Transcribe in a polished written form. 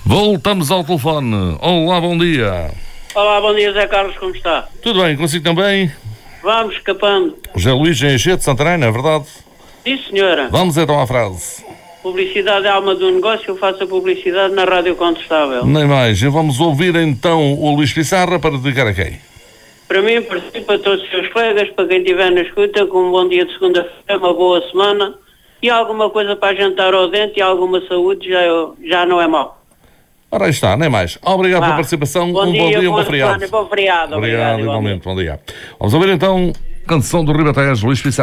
Voltamos ao telefone. Olá, bom dia. Olá, bom dia, Zé Carlos, como está? Tudo bem, consigo também? Vamos, escapando. José Luís Enchete, Santarém, é verdade? Sim, senhora. Vamos então à frase. Publicidade é a alma do negócio, eu faço a publicidade na Rádio Contestável. Nem mais. E vamos ouvir então o Luís Pissarra para dedicar a quem? Para mim, para todos os seus colegas, para quem estiver na escuta, com um bom dia de segunda-feira, uma boa semana e alguma coisa para jantar ao dente e alguma saúde, já não é mau. Ora, aí está, nem mais. Obrigado pela participação. Bom dia, um bom feriado. Bom feriado. Obrigado, igualmente. Bom dia. Vamos ouvir então canção do Ribatejo, Luís Pissarra.